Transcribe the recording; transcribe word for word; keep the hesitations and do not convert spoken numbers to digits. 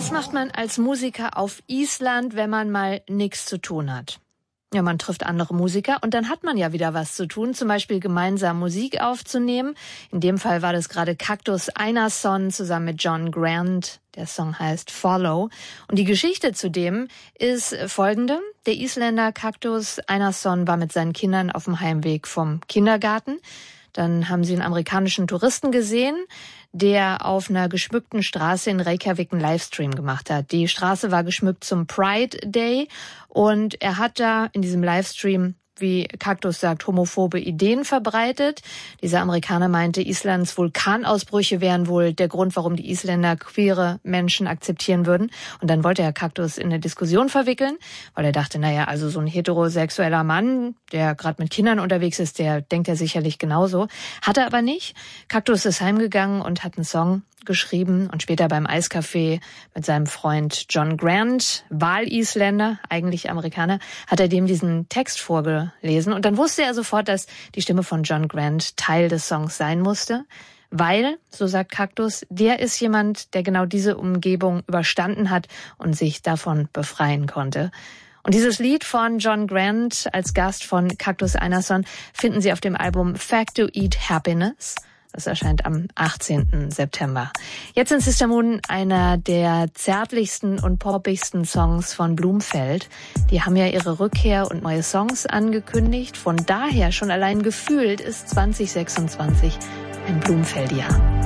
Was macht man als Musiker auf Island, wenn man mal nichts zu tun hat? Ja, man trifft andere Musiker und dann hat man ja wieder was zu tun, zum Beispiel gemeinsam Musik aufzunehmen. In dem Fall war das gerade Kaktus Einarsson zusammen mit John Grant. Der Song heißt Follow. Und die Geschichte zu dem ist folgende. Der Isländer Kaktus Einarsson war mit seinen Kindern auf dem Heimweg vom Kindergarten. Dann haben sie einen amerikanischen Touristen gesehen, der auf einer geschmückten Straße in Reykjavik einen Livestream gemacht hat. Die Straße war geschmückt zum Pride Day und er hat da in diesem Livestream, wie Kaktus sagt, homophobe Ideen verbreitet. Dieser Amerikaner meinte, Islands Vulkanausbrüche wären wohl der Grund, warum die Isländer queere Menschen akzeptieren würden. Und dann wollte er Kaktus in eine Diskussion verwickeln, weil er dachte, naja, also so ein heterosexueller Mann, der gerade mit Kindern unterwegs ist, der denkt ja sicherlich genauso. Hat er aber nicht. Kaktus ist heimgegangen und hat einen Song geschrieben und später beim Eiscafé mit seinem Freund John Grant, Wahl-Isländer, eigentlich Amerikaner, hat er dem diesen Text vorgelesen und dann wusste er sofort, dass die Stimme von John Grant Teil des Songs sein musste, weil, so sagt Kaktus, der ist jemand, der genau diese Umgebung überstanden hat und sich davon befreien konnte. Und dieses Lied von John Grant als Gast von Kaktus Einarsson finden Sie auf dem Album Fact to Eat Happiness. Das erscheint am achtzehnten September. Jetzt in Sister Moon einer der zärtlichsten und poppigsten Songs von Blumfeld. Die haben ja ihre Rückkehr und neue Songs angekündigt. Von daher schon allein gefühlt ist zwanzig sechsundzwanzig ein Blumfeld-Jahr.